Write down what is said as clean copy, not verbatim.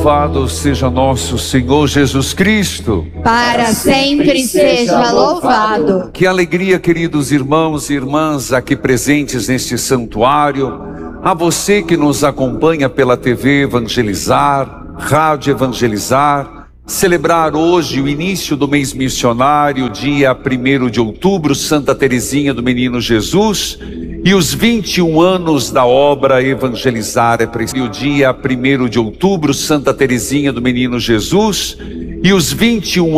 Louvado seja nosso Senhor Jesus Cristo. Para sempre seja louvado. Que alegria, queridos irmãos e irmãs aqui presentes neste santuário. A você que nos acompanha pela TV Evangelizar, Rádio Evangelizar, celebrar hoje o início do mês missionário, dia 1º de outubro, Santa Teresinha do Menino Jesus, e os 21 anos da obra Evangelizar é preciso. O dia 1º de outubro, Santa Teresinha do Menino Jesus, e os 21